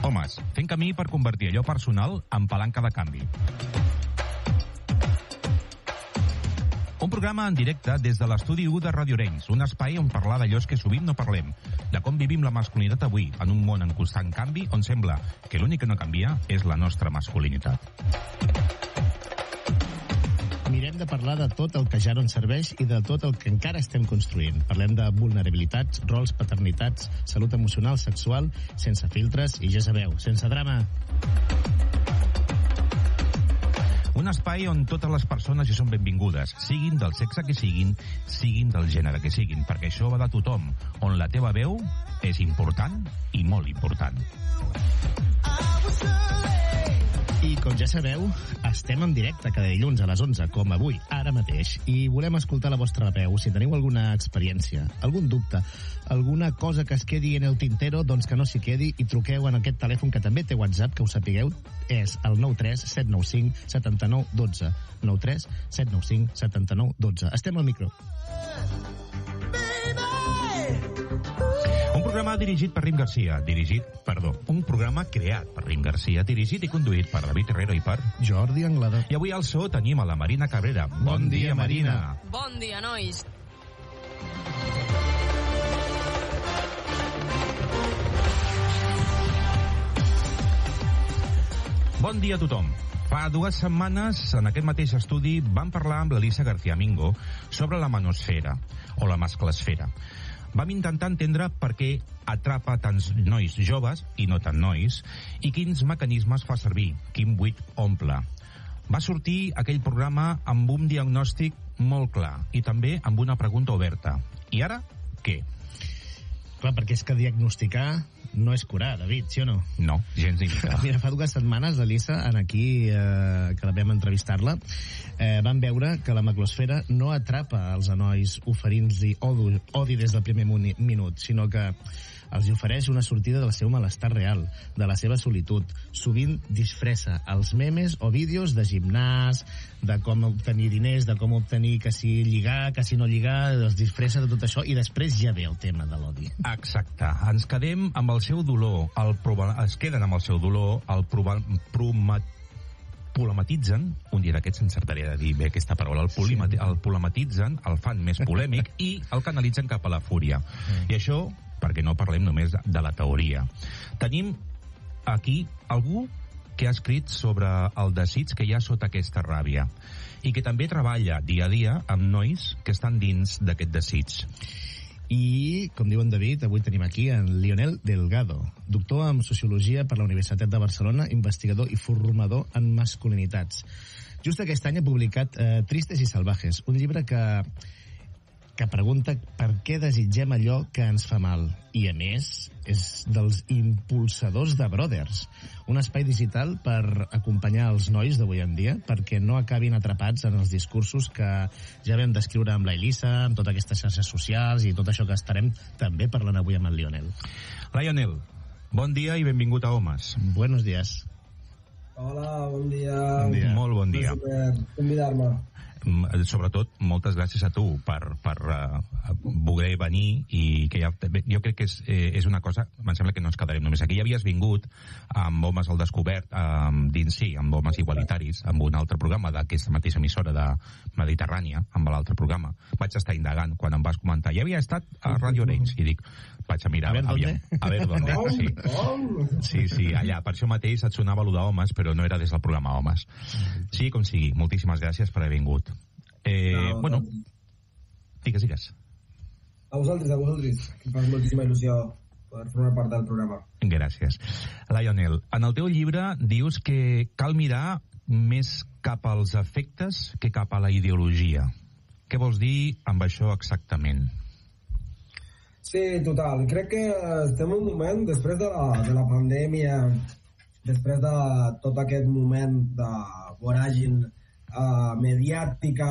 Homes, fent camí per convertir allò personal en palanca de canvi. Un programa en directe des de l'estudi 1 de Radio Arenys, un espai on parlar d'allò que sovint no parlem, de com vivim la masculinitat avui, en un món en constant canvi on sembla que l'únic que no canvia és la nostra masculinitat. Mirem de parlar de tot el que ja no ens serveix i de tot el que encara estem construint. Parlem de vulnerabilitats, rols, paternitats, salut emocional, sexual, sense filtres i, ja sabeu, sense drama. Un espai on totes les persones hi són benvingudes, siguin del sexe que siguin, siguin del gènere que siguin, perquè això va de tothom, on la teva veu és important i molt important. I com ja sabeu, estem en directe cada dilluns a les 11, com avui, ara mateix, i volem escoltar la vostra veu. Si teniu alguna experiència, algun dubte, alguna cosa que es quedi en el tintero, doncs que no s'hi quedi i truqueu en aquest telèfon que també té WhatsApp, que ho sapigueu, és el 93 795 79 12. 93 795 79 12. Estem al micro. Un programa dirigit per Rim Garcia, un programa creat per Rim Garcia, dirigit i conduït per David Herrero i per Jordi Anglada. I avui al so tenim a la Marina Cabrera. Bon dia, Marina. Bon dia, nois. Bon dia a tothom. Fa 2 setmanes, en aquest mateix estudi, vam parlar amb l'Elisa García Mingo sobre la manosfera, o la masclesfera. Vam intentar entendre per què atrapa tants nois joves, i no tant nois, i quins mecanismes fa servir, quin buit omple. Va sortir aquell programa amb un diagnòstic molt clar, i també amb una pregunta oberta. I ara, què? Clar, perquè és que diagnosticar no és curar, David, sí o no? No, gens ni mica. Mira, fa 2 setmanes, l'Elisa, aquí, que la vam entrevistar-la, vam veure que la maclosfera no atrapa els nois oferint-li odi des del primer minut, sinó que els ofereix una sortida del seu malestar real, de la seva solitud. Sovint disfressa els memes o vídeos de gimnàs, de com obtenir diners, de com obtenir que si lligar, que si no lligar, els disfressa de tot això i després ja ve el tema de l'odi. Exacte. Ens quedem amb el seu dolor, es queden amb el seu dolor, el problematitzen, un dia d'aquests encertaré de dir bé aquesta paraula, el problematitzen, el fan més polèmic i el canalitzen cap a la fúria. I això perquè no parlem només de la teoria. Tenim aquí algú que ha escrit sobre el desig que hi ha sota aquesta ràbia i que també treballa dia a dia amb nois que estan dins d'aquest desig. I, com diu en David, avui tenim aquí en Lionel Delgado, doctor en Sociologia per la Universitat de Barcelona, investigador i formador en masculinitats. Just aquest any ha publicat Tristes i Salvajes, un llibre que pregunta per què desitgem allò que ens fa mal. I, a més, és dels impulsadors de Brothers, un espai digital per acompanyar els nois d'avui en dia perquè no acabin atrapats en els discursos que ja vam descriure amb la Elisa, amb totes aquestes xarxes socials i tot això que estarem també parlant avui amb el Lionel. Lionel, bon dia i benvingut a Homes. Buenos días. Hola, bon dia. Bon dia. Molt bon dia. Per convidar-me. Sobretot, moltes gràcies a tu per voler venir i que jo crec que és una cosa, em sembla que no ens quedarem només aquí. Ja havies vingut amb Homes al Descobert, amb Homes Igualitaris, amb un altre programa d'aquesta mateixa emissora de Mediterrània, amb l'altre programa. Vaig estar indagant quan em vas comentar. Ja havia estat a Radio Arenys i dic, vaig a mirar a ver dónde. Sí, allà. Per això mateix et sonava allò d'Homes, però no era des del programa Homes. Sí, com sigui, moltíssimes gràcies per haver vingut. Bueno, digues. A vosaltres, que em fa moltíssima il·lusió per formar part del programa. Gràcies. Lionel, en el teu llibre dius que cal mirar més cap als efectes que cap a la ideologia. Què vols dir amb això exactament? Sí, total. Crec que estem en un moment, després de la pandèmia, després de tot aquest moment de voràgin mediàtica,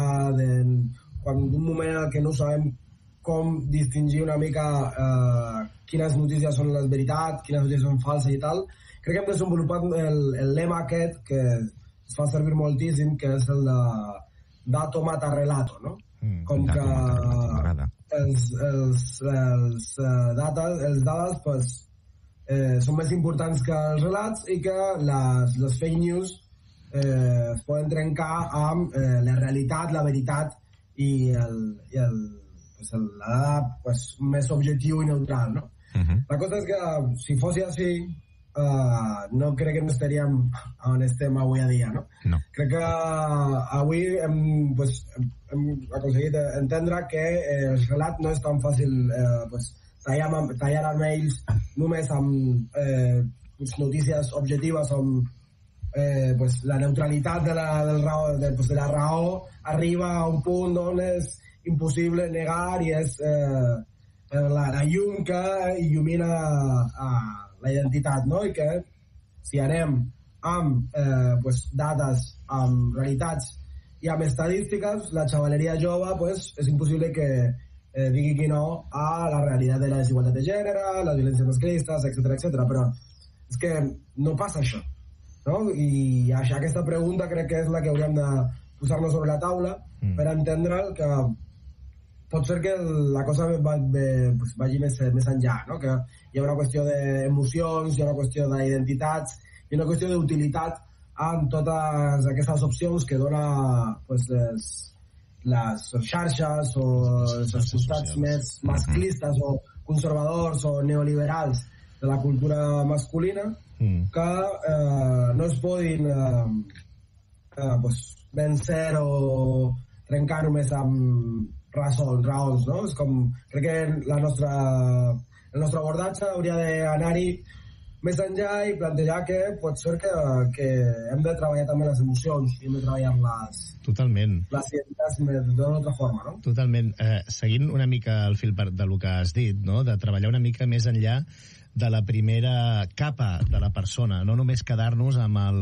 un moment en el que no sabem com distingir una mica quines notícies són les veritats, quines notícies són falses i tal. Crec que hem desenvolupat el lema aquest que es fa servir moltíssim, que és el de dato mata relato, no? Com que els dades pues, són més importants que els relats i que les fake news es poden trencar amb la realitat, la veritat i la dada més objectiu i neutral, no? La cosa és que si fos així no crec que no estaríem on estem avui a dia, no? Crec que avui hem aconseguit entendre que el relat no és tan fàcil tallar armells només amb notícies objectives amb la neutralitat de la raó arriba a un punt on és impossible negar i és la llum que il·lumina la identitat, no? I que si anem amb dades, amb realitats i amb estadístiques, la xavaleria jove és impossible que digui que no a la realitat de la desigualtat de gènere, les violències masclistes, etc. Però és que no passa això, no? I aquesta pregunta crec que és la que hauríem de posar-nos sobre la taula per entendre que pot ser que la cosa vagi més enllà, no? Que hi ha una qüestió d'emocions, hi ha una qüestió d'identitats, hi ha una qüestió d'utilitat en totes aquestes opcions que dona les xarxes o els costats més masclistes o conservadors o neoliberals de la cultura masculina que no es podin vencer o trencar només amb raons, no? És com, crec que el nostre abordatge hauria d'anar-hi més enllà i plantejar que pot ser que hem de treballar també les emocions i hem de treballar les identitats d'una altra forma, no? Totalment. Seguint una mica el fil del que has dit, no? De treballar una mica més enllà de la primera capa de la persona, no només quedar-nos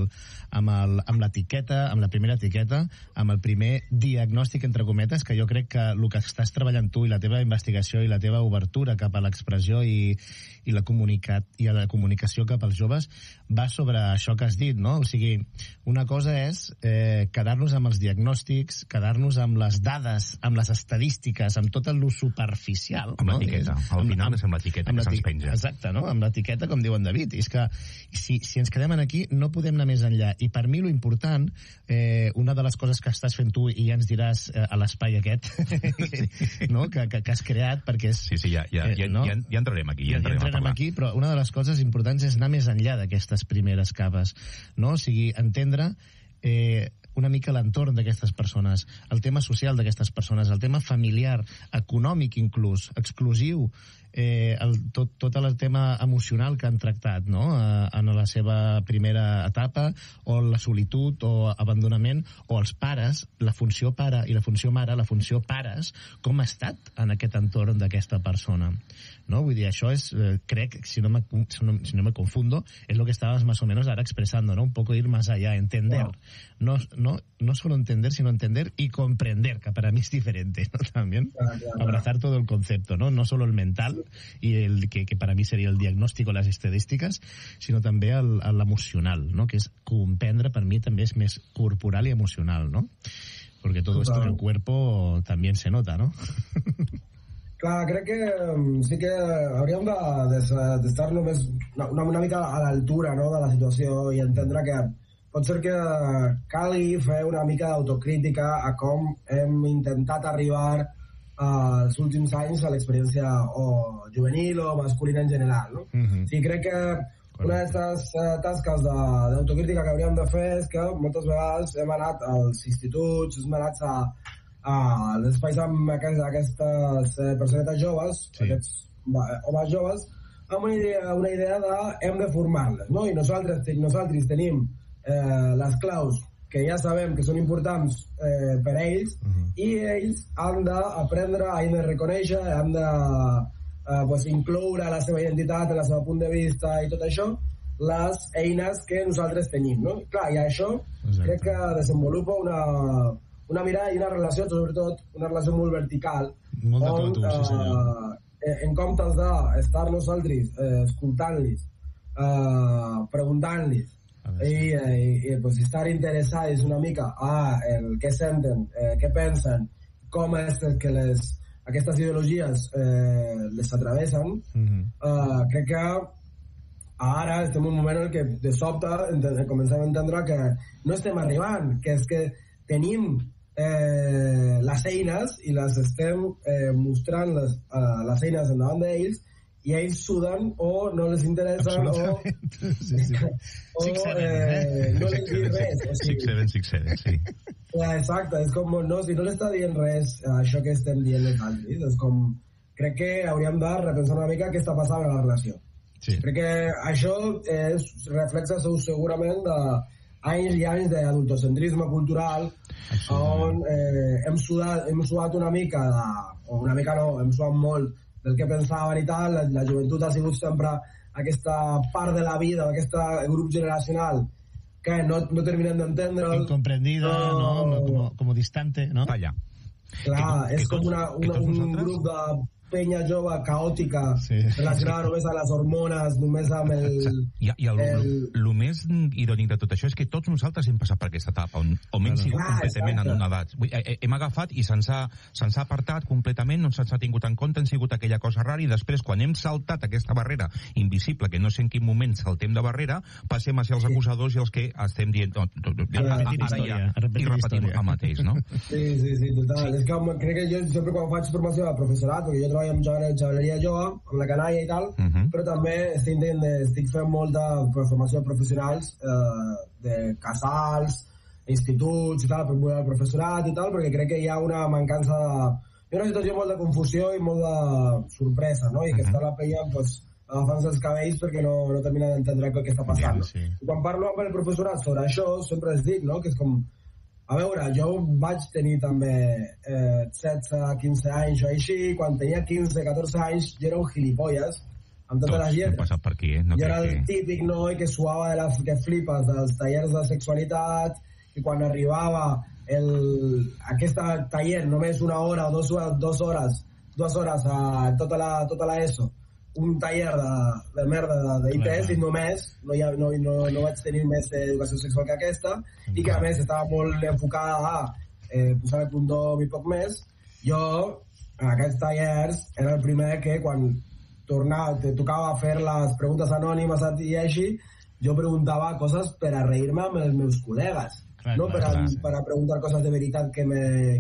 amb l'etiqueta, amb la primera etiqueta, amb el primer diagnòstic, entre cometes, que jo crec que el que estàs treballant tu i la teva investigació i la teva obertura cap a l'expressió i la comunicació cap als joves va sobre això que has dit, no? O sigui, una cosa és quedar-nos amb els diagnòstics, quedar-nos amb les dades, amb les estadístiques, amb tot el superficial. Amb l'etiqueta. Al final és amb l'etiqueta que se'ns penja. Exacte, no? Amb l'etiqueta, com diu en David. És que si ens quedem aquí no podem anar més enllà. I per mi lo important, una de les coses que estàs fent tu i ja ens diràs a l'espai aquest no? que has creat, perquè és... Sí, ja entrarem aquí. Ja entrarem aquí, però una de les coses importants és anar més enllà d'aquestes primeres capes, no? O sigui, entendre una mica l'entorn d'aquestes persones, el tema social d'aquestes persones, el tema familiar, econòmic inclús, exclusiu, tot el tema emocional que han tractat, no? En la seva primera etapa, o la solitud o abandonament, o els pares, la funció pare i la funció mare, la funció pares, com ha estat en aquest entorn d'aquesta persona, no? Vull dir, això és, crec, si no me confundo, es lo que estabas más o menos ahora expresando, ¿no? Un poco ir más allá, entender, no solo entender, sino entender y comprender, que para mí es diferente, ¿no? También abrazar todo el concepto, ¿no? No solo el mental y el que para mí sería el diagnóstico, las estadísticas, sinó també l'emocional, no? Que és comprendre, per mi també és més corporal i emocional, no? Porque todo esto en el cuerpo también se nota, ¿no? Clar, crec que sí que hauríem d'estar només una mica a l'altura, no?, de la situació i entendre que pot ser que calgui fer una mica d'autocrítica a com hem intentat arribar els últims anys a l'experiència o juvenil o masculina en general, no? Sí, crec que una d'aquestes tasques d'autocrítica que hauríem de fer és que moltes vegades hem anat als instituts, hem anat als espais amb aquestes personetes joves, aquests homes joves, amb una idea de hem de formar-les, no? I nosaltres tenim les claus que ja sabem que són importants per a ells, i ells han d'aprendre, han de reconèixer, han de incloure la seva identitat, el seu punt de vista i tot això, les eines que nosaltres tenim, no? Clar, i això crec que desenvolupa una mirada i una relació, sobretot una relació molt vertical, on en comptes d'estar nosaltres escoltant-los, preguntant-los, i estar interessats una mica a el què senten, què pensen, com és que aquestes ideologies les atravessen, crec que Ara estem en un moment en què de sobte comencem a entendre que no estem arribant, que és que tenim les eines i les estem mostrant les eines endavant d'ells i ells suden o no les interessa o no les diu res. Six seven, sí. Exacte, és com, no, si no l'està dient res això que estem dient les altres, és com, crec que hauríem de repensar una mica què està passant en la relació. Sí. Crec que això reflexa segurament d'anys i anys d'adultocentrisme cultural on hem sudat una mica hem sudat molt del que pensàvem i tal. La joventut ha sigut sempre aquesta part de la vida, aquest grup generacional que no terminem d'entendre, incomprendida, no? Como distante, ¿no? Vaya. Clar, és com un grup de penya jove caòtica, relacionada només a les hormones, només amb el... I el més irònic de tot això és que tots nosaltres hem passat per aquesta etapa on hem sigut completament anonadats. Hem agafat i se'ns ha apartat completament, no se'ns ha tingut en compte, han sigut aquella cosa rara, i després, quan hem saltat aquesta barrera invisible, que no sé en quin moment saltem de barrera, passem a ser els acusadors i els que estem dient... I repetim el mateix, no? Sí, total. És que crec que jo sempre quan faig formació de professorat, perquè jo treballo amb xavaleria jove, amb la canalla i tal, però també estic fent molta formació de professionals de casals, instituts i tal, per al professorat i tal, perquè crec que hi ha una mancança hi ha una situació molt de confusió i molt de sorpresa, no? I que està la penya agafant-se els cabells perquè no termina d'entendre què està passant. Sí. I quan parlo amb el professorat sobre això, sempre els dic, no?, que és com, a veure, jo vaig tenir també 16, 15 anys o així, quan tenia 15, 14 anys jo era un gilipolles amb totes les lletres. Hem passat per aquí, jo era el típic noi que suava que flipes dels tallers de sexualitat, i quan arribava aquest taller, només una hora o dues hores a tota la ESO, un taller de merda d'ITS, i només no vaig tenir més educació sexual que aquesta, i que a més estava molt enfocada a posar el condom i poc més. Jo en aquests tallers era el primer que quan tocava fer les preguntes anònimes i així, jo preguntava coses per a reir-me amb els meus col·legues, no per a preguntar coses de veritat que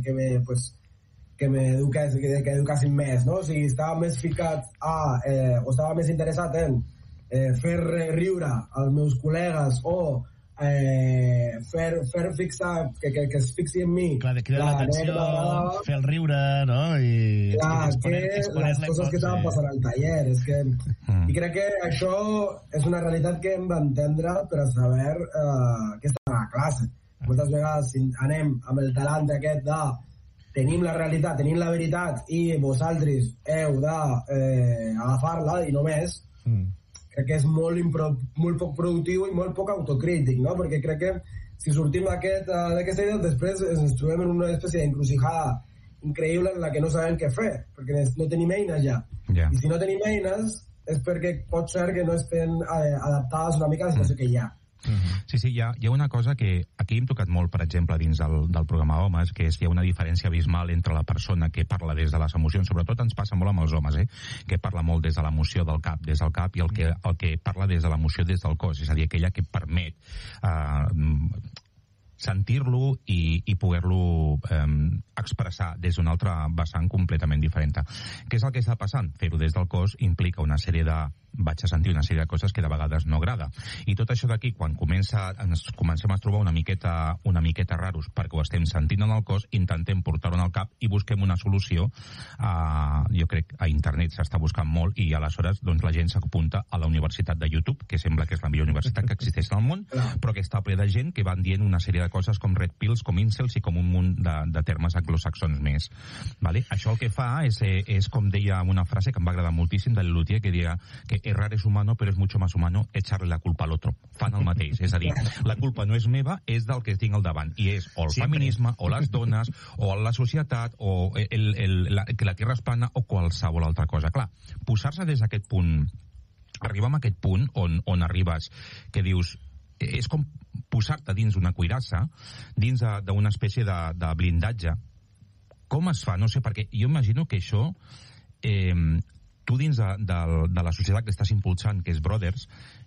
m'educassin més, no? O sigui, estava més ficat o estava més interessat en fer riure als meus col·legues o fer fixar, que es fixi en mi. Clar, de cridar l'atenció, fer el riure, no? I les coses que estaven passant al taller. I crec que això és una realitat que hem d'entendre per a saber què està a la classe. Moltes vegades anem amb el talant aquest de tenim la realitat, tenim la veritat i vosaltres heu d'agafar-la i només. Crec que és molt poc productiu i molt poc autocrític, no? Perquè crec que si sortim d'aquesta idea, després ens trobem en una espècie d'encrucijada increïble en la que no sabem què fer, perquè no tenim eines ja. I si no tenim eines és perquè pot ser que no estem adaptades una mica a la situació que hi ha. Sí, hi ha una cosa que aquí hem tocat molt, per exemple, dins del programa Homes, que és que hi ha una diferència abismal entre la persona que parla des de les emocions, sobretot ens passa molt amb els homes, que parla molt des de l'emoció des del cap, i el que parla des de l'emoció des del cos, és a dir, aquella que permet sentir-lo i poder-lo expressar des d'un altre vessant completament diferent. Què és el que està passant? Fer-ho des del cos implica una sèrie vaig a sentir una sèrie de coses que de vegades no agrada. I tot això d'aquí, quan ens comencem a trobar una miqueta raros perquè ho estem sentint en el cos, intentem portar-ho en el cap i busquem una solució. Jo crec a internet s'està buscant molt, i aleshores la gent s'apunta a la Universitat de YouTube, que sembla que és la millor universitat que existeix en el món, però que està ple de gent que van dient una sèrie de coses com red pills, com incels i com un munt de termes anglosaxons més. Vale? Això el que fa és com deia una frase que em va agradar moltíssim de Lelutier, que deia que errar es humano, pero es mucho más humano echarle la culpa al otro. Fan el mateix. És a dir, la culpa no és meva, és del que tinc al davant. I és o el feminisme, o les dones, o la societat, o que la Tierra es plana, o qualsevol altra cosa. Clar, posar-se des d'aquest punt, arribar a aquest punt on arribes, que dius, és com posar-te dins una cuirassa, dins d'una espècie de blindatge. Com es fa? No sé, perquè jo imagino que això... tu dins de la societat que estàs impulsant, que és Brothers,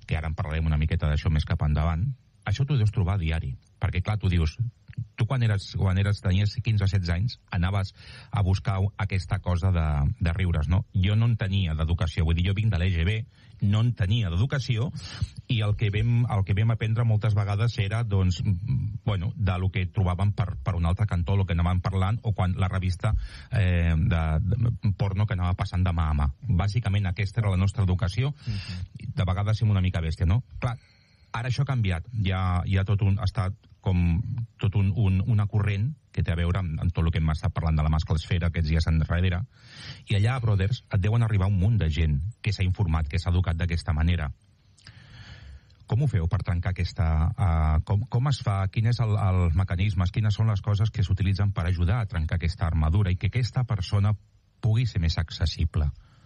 que ara en parlarem una miqueta d'això més cap endavant, això t'ho deus trobar a diari, perquè clar, tu dius, tu quan tenies 15 o 16 anys anaves a buscar aquesta cosa de riures, no? Jo no en tenia d'educació, vull dir, jo vinc de l'EGB, no en tenia d'educació, i el que vam aprendre moltes vegades era, doncs, bueno, de lo que trobàvem per un altre cantó, el que anàvem parlant, o quan la revista de porno que anava passant de mà a mà. Bàsicament aquesta era la nostra educació, de vegades som una mica bèstia, no? Clar, ara això ha canviat, ja ha estat com tot una corrent que té a veure amb tot el que hem estat parlant de la masclesfera aquests dies enrere, i allà a Brothers et deuen arribar un munt de gent que s'ha informat, que s'ha educat d'aquesta manera. Com ho feu per trencar aquesta... com es fa? Quins són els mecanismes? Quines són les coses que s'utilitzen per ajudar a trencar aquesta armadura i que aquesta persona pugui ser més accessible?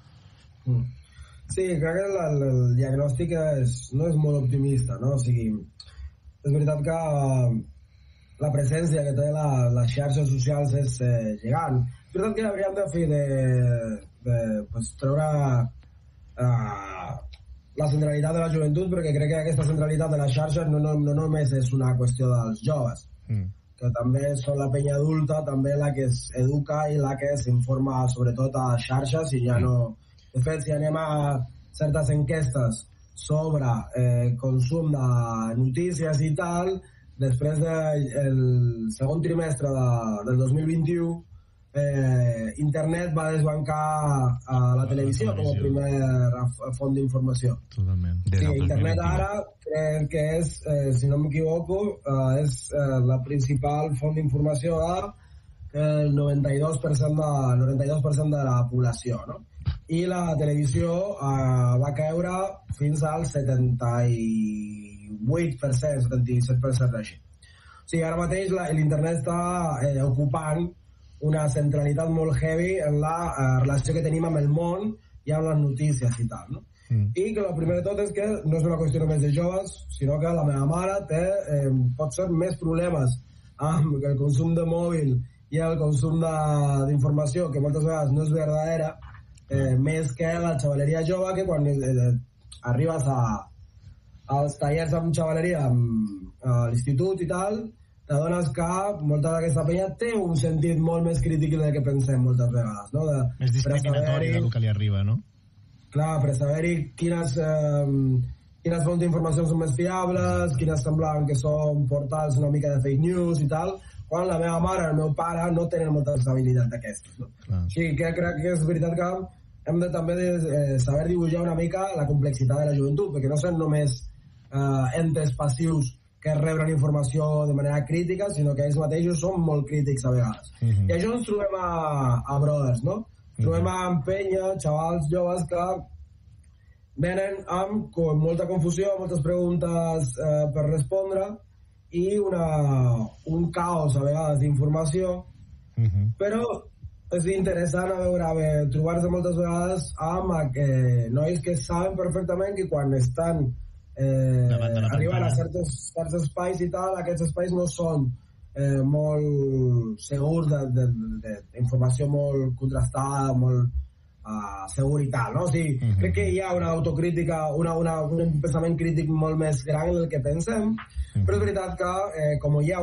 Sí, crec que el diagnòstic no és molt optimista, no? O sigui, és veritat que la presència que té les xarxes socials és gegant. És veritat que hauríem de fer de treure la centralitat de la joventut, perquè crec que aquesta centralitat de les xarxes no només és una qüestió dels joves, que també són la penya adulta, també la que s'educa i la que s'informa sobretot a xarxes, i ja no... De fet, si anem a certes enquestes sobre consum de notícies i tal, després del segon trimestre del 2021, internet va desbancar la televisió com a primera font d'informació. Totalment. Sí, internet ara crec que és, si no m'equivoco, és la principal font d'informació del 92% de la població, no? I la televisió va caure fins al 78%, 77% així. O sigui, ara mateix l'internet està ocupant una centralitat molt heavy en la relació que tenim amb el món i amb les notícies i tal, no? I que el primer de tot és que no és una qüestió només de joves, sinó que la meva mare té pot ser més problemes amb el consum de mòbil i el consum d'informació, que moltes vegades no és verdadera, més que la xavaleria jove, que quan arribes als tallers amb xavaleria a l'institut i tal, t'adones que molta d'aquesta penya té un sentit molt més crític del que pensem moltes vegades, no? Més discriminatori del que li arriba, no? Clar, per saber-hi quines fonts d'informació són més fiables, quines semblaven que són portals una mica de fake news i tal, quan la meva mare i el meu pare no tenen moltes habilitats d'aquestes, no? Així que crec que és veritat que hem de també saber dibuixar una mica la complexitat de la joventut, perquè no són només entes passius que reben informació de manera crítica, sinó que ells mateixos són molt crítics a vegades. I això ens trobem a Brothers, no? Trobem amb penya, xavals joves que venen amb molta confusió, moltes preguntes per respondre, i un caos a vegades d'informació, però és interessant trobar-se moltes vegades amb nois que saben perfectament que quan estan arribant a certs espais i tal, aquests espais no són molt segurs d'informació molt contrastada, molt segur i tal, no? O sigui, crec que hi ha una autocrítica, un pensament crític molt més gran del que pensem, però és veritat que com hi ha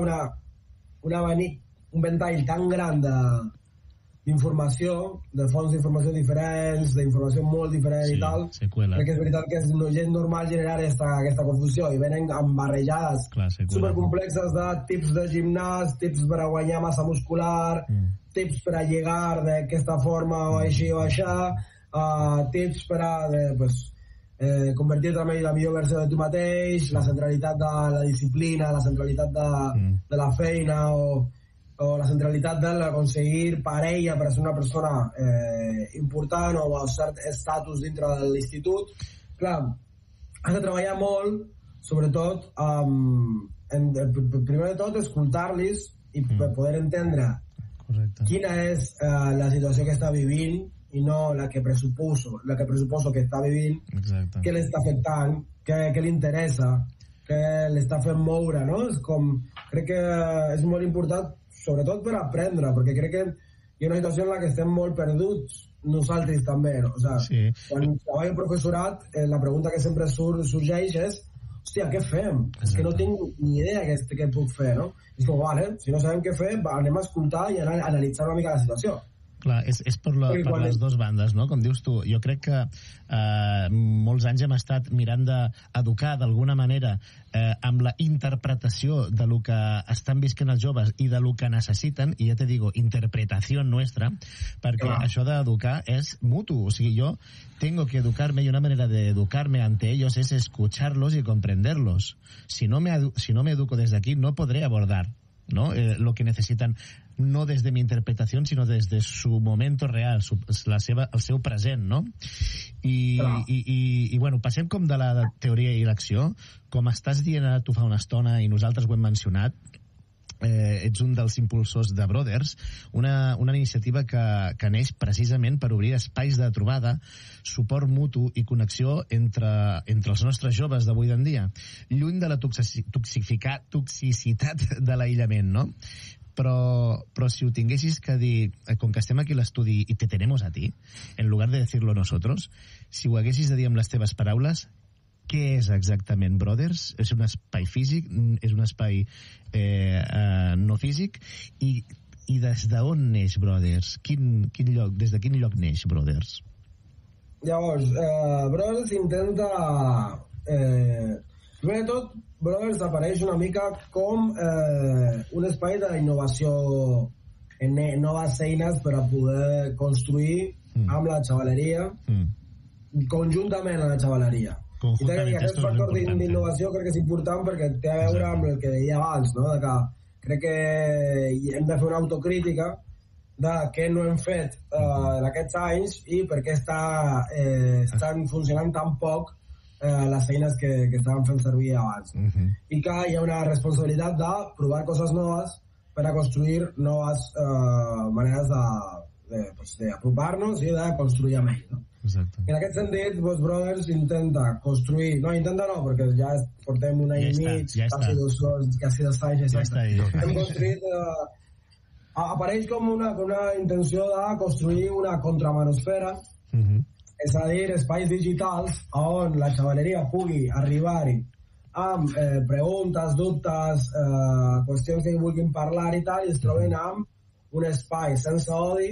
un ventall tan gran d'informació, de fonts d'informació diferents, d'informació molt diferent i tal, crec que és veritat que és normal generar aquesta confusió, i venen barrejades supercomplexes de tips de gimnàs, tips per a guanyar massa muscular, tips per a llegar d'aquesta forma o així o aixà, tips per a convertir-te en la millor versió de tu mateix, la centralitat de la disciplina, la centralitat de la feina o la centralitat d'aconseguir parella per ser una persona important o a cert estatus dintre de l'institut. Clar, has de treballar molt, sobretot, primer de tot, escoltar-los i per poder entendre quina és la situació que està vivint i no la que pressuposo que està vivint, què l'està afectant, què li interessa, què l'està fent moure, no? Crec que és molt important, sobretot per aprendre, perquè crec que hi ha una situació en la que estem molt perduts nosaltres també, no? O sigui, quan treballa el professorat, la pregunta que sempre sorgeix és hòstia, què fem? És que no tinc ni idea què puc fer, no? És com, vale, si no sabem què fer, anem a escoltar i a analitzar una mica la situació. Clar, és per les dues bandes, no? Com dius tu, jo crec que molts anys hem estat mirant d'educar d'alguna manera amb la interpretació de lo que estan visquent els joves i de lo que necessiten, i ja te digo, interpretació nostra, perquè això d'educar és mutu, o sigui, yo tengo que educarme y una manera de educarme ante ellos es escucharlos y comprenderlos. Si no me educo desde aquí, no podré abordar, ¿no? Lo que necesitan, no desde mi interpretación, sino desde su momento real, el seu present, no? I bueno, passem com de la teoria i l'acció. Com estàs dient ara tu fa una estona, i nosaltres ho hem mencionat, ets un dels impulsors de Brothers, una iniciativa que neix precisament per obrir espais de trobada, suport mutu i connexió entre els nostres joves d'avui en dia, lluny de la toxicitat de l'aïllament, no? Però si ho tinguessis que dir, com que estem aquí a l'estudi i te tenemos a ti, en lugar de decirlo nosotros, si ho haguessis de dir amb les teves paraules, què és exactament Brothers? És un espai físic? És un espai no físic? I des d'on neix Brothers? Des de quin lloc neix Brothers? Llavors, Brothers intenta... primer de tot, Brothers apareix una mica com un espai d'innovació en noves eines per a poder construir amb la xavaleria, conjuntament a la xavaleria. I aquest factor d'innovació crec que és important perquè té a veure amb el que deia abans, no? De que crec que hem de fer una autocrítica de què no hem fet en aquests anys i per què estan funcionant tan poc les eines que estàvem fent servir abans. I que hi ha una responsabilitat de provar coses noves per a construir noves maneres d'apropar-nos i de construir amb ells, no? Exacte. En aquest sentit, Brothers intenta construir... No, intenta no, perquè ja portem un any i mig, quasi dos anys, hem construït... apareix com una intenció de construir una contramanosfera, és a dir, espais digitals on la xavaleria pugui arribar-hi amb preguntes, dubtes, qüestions que vulguin parlar i tal, i es troben amb un espai sense odi,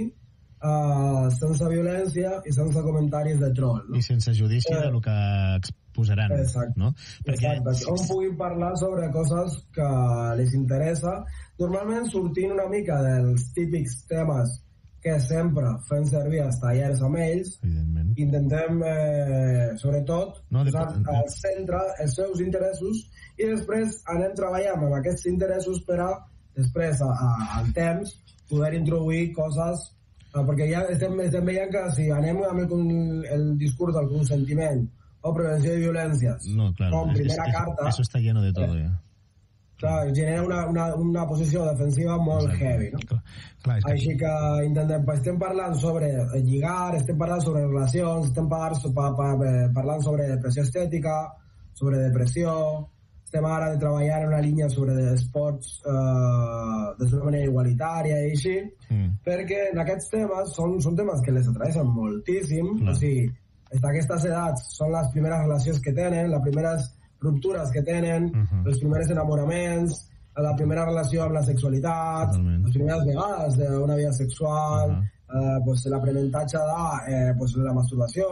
sense violència i sense comentaris de troll, no? I sense judici del que exposaran. Exacte, no? Exacte. On puguin parlar sobre coses que les interessa, normalment sortint una mica dels típics temes que sempre fem servir els tallers amb ells. Intentem sobretot posar al centre els seus interessos i després anem treballant amb aquests interessos per a després al temps poder introduir coses, perquè ja estem veient que si anem amb el discurs del consentiment o prevenció de violències com primera carta, eso está lleno de todo ya. Clar, genera una posició defensiva molt heavy, no? Així que estem parlant sobre lligar, estem parlant sobre relacions, estem parlant sobre depressió estètica, sobre depressió, estem ara treballant en una línia sobre esports d'una manera igualitària i així, perquè en aquests temes són temes que les atraeixen moltíssim, o sigui, aquestes edats són les primeres relacions que tenen, les primeres ruptures que tenen, els primers enamoraments, la primera relació amb la sexualitat, les primeres vegades d'una vida sexual, l'aprenentatge de la masturbació,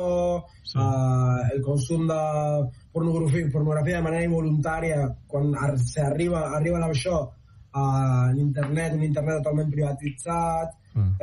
el consum de pornografia de manera involuntària quan s'arriba a això a l'internet, un internet totalment privatitzat.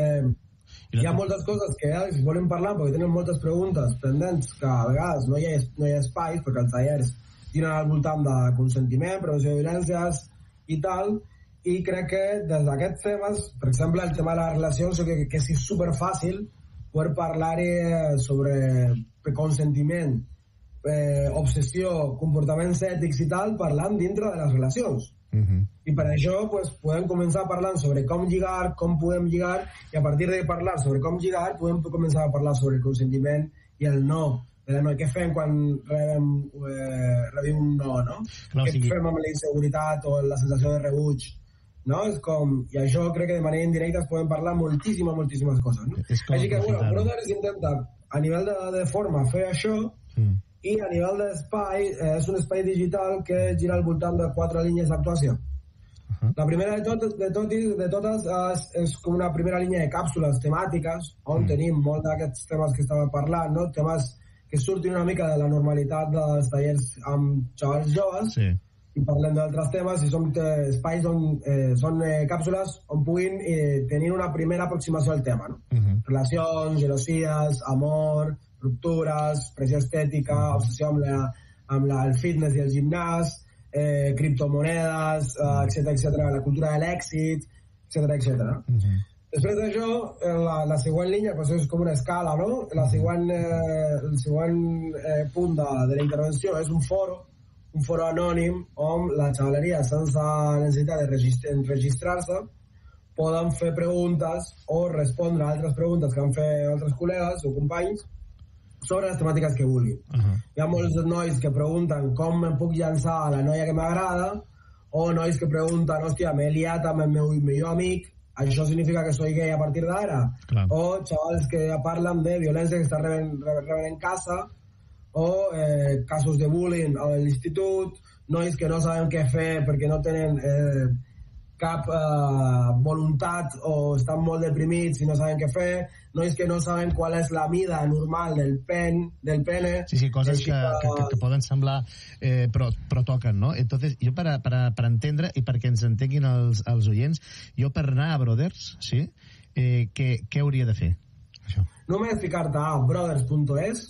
Hi ha moltes coses que si volen parlar perquè tenen moltes preguntes pendents que a vegades no hi ha espais perquè els tallers giren al voltant de consentiment, prevenció de violències i tal, i crec que des d'aquests temes, per exemple el tema de les relacions, que és superfàcil poder parlar sobre consentiment, obsessió, comportaments ètics i tal, parlant dintre de les relacions. I per això podem començar parlant sobre com lligar, com podem lligar, i a partir de parlar sobre com lligar podem començar a parlar sobre el consentiment i el no. Què fem quan rebim un no, no? Què fem amb la inseguretat o la sensació de rebuig no? És com, i això crec que de manera indirecta es poden parlar moltíssimes coses, no? Així que, bueno, Brothers intenta a nivell de forma fer això, i a nivell d'espai és un espai digital que gira al voltant de 4 línies d'actuació. La primera de totes és com una primera línia de càpsules temàtiques on tenim molt d'aquests temes que estava parlant, no? Temes que surtin una mica de la normalitat dels tallers amb xavals joves, i parlem d'altres temes, i són espais on són càpsules on puguin tenir una primera aproximació al tema, no? Relacions, gelosies, amor, ruptures, pressió estètica, obsessió amb el fitness i el gimnàs, criptomonedes, etc., la cultura de l'èxit, etc. Després d'això, la següent línia pues, és com una escala, no? El següent punt de la intervenció és un foro anònim on la xavaleria, sense necessitat de registrar-se, poden fer preguntes o respondre a altres preguntes que han fet altres col·legues o companys sobre les temàtiques que vulguin. Hi ha molts nois que pregunten com em puc llançar a la noia que m'agrada, o nois que pregunten, hòstia, m'he liat amb el meu millor amic, això significa que soy gay a partir d'ara? O xavals que parlen de violència que està rebent en casa, o casos de bullying a l'institut, nois que no saben què fer perquè no tenen cap voluntat o estan molt deprimits i no saben què fer, nois que no saben qual és la mida normal del pene. Sí, coses que poden semblar però toquen, no? Entonces, jo per entendre i perquè ens entenguin els oients, jo per anar a Brothers, sí, què hauria de fer? Això. Només ficar-te a brothers.es,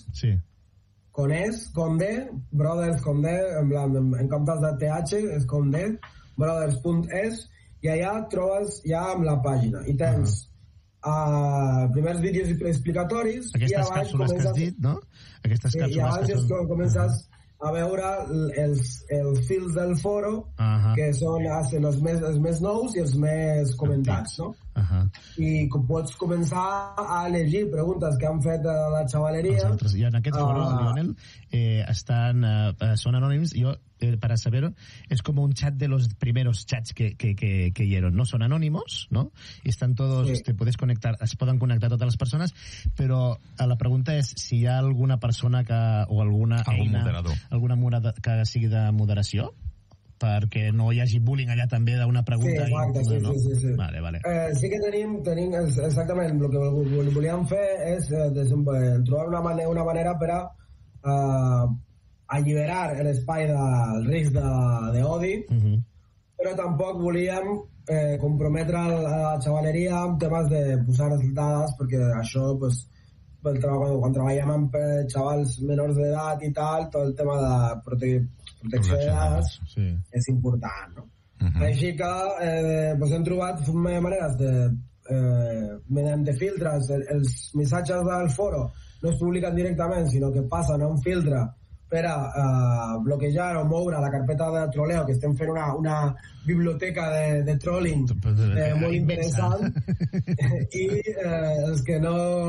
con D, brothers con D, en comptes de TH, és con D, brothers.es, i allà trobes ja amb la pàgina i tens primers vídeos explicatoris aquestes càpsules que has dit, no? Aquestes càpsules i abans comences a veure els fils del foro que són els més nous i els més comentats, no? I pots començar a llegir preguntes que han fet la xavaleria. I en aquest foro, Lionel, són anònims. Jo, para saberlo, es como un chat de los primeros chats que hicieron, ¿no? Son anónimos, ¿no? Y están todos, te puedes conectar, es poden connectar totes les persones, però la pregunta és si hi ha alguna persona o alguna eina, alguna que sigui de moderació, perquè no hi hagi bullying allà també d'una pregunta. Sí, exacte, no? Sí. Vale. Sí que tenim exactament, el que volíem fer és trobar una manera per a alliberar l'espai del risc d'odi, però tampoc volíem comprometre la xavaleria amb temes de posar dades, perquè això, pues, quan treballem amb xavals menors d'edat i tal, tot el tema de protecció de dades és important, no? Així que hem trobat maneres de, mediante filtres, els missatges del foro no es publiquen directament, sinó que passen a un filtre per a bloquejar o moure la carpeta de troleo, que estem fent una biblioteca de trolling molt interessant, i els que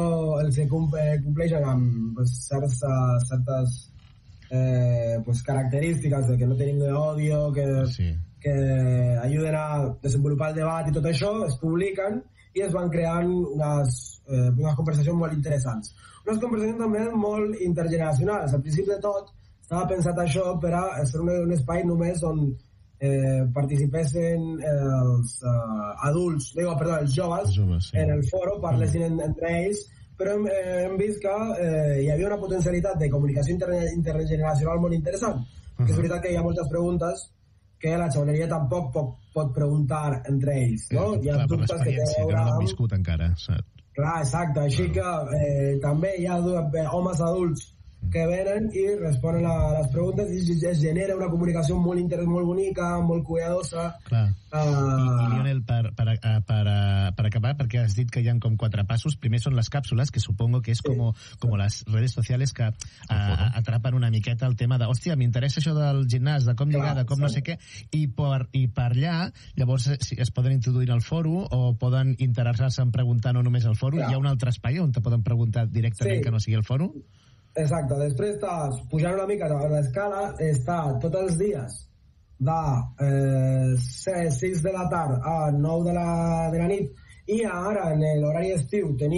compleixen amb certes característiques de que no tenim d'odio, que ajuden a desenvolupar el debat i tot això, es publiquen i es van creant unes conversacions molt interessants. Unes conversacions també molt intergeneracionals. Al principi de tot estava pensat això per a ser un espai només on participessin els adults, els joves en el foro, parlessin entre ells, però hem vist que hi havia una potencialitat de comunicació intergeneracional molt interessant, perquè és veritat que hi ha moltes preguntes que la xavaleria tampoc pot preguntar entre ells, no? Hi ha dubtes que té a veure amb... no han viscut encara, clar, exacte, així que també hi ha homes adults que venen i responen a les preguntes i es genera una comunicació molt bonica, molt cuidadosa. Clar. I Lionel, per acabar, perquè has dit que hi ha com 4 passos. Primer són les càpsules, que supongo que és com les redes socials que atrapen una miqueta el tema de, hòstia, m'interessa això del gimnàs, de com lligar, de com no sé què, i per allà, llavors es poden introduir al foro o poden interessar-se en preguntar no només al foro. Hi ha un altre espai on te poden preguntar directament que no sigui al foro? Exacte, després estàs pujant una mica a l'escala, està tots els dies de 6 de la tarda a 9 de la nit, i ara en l'horari estiu tenim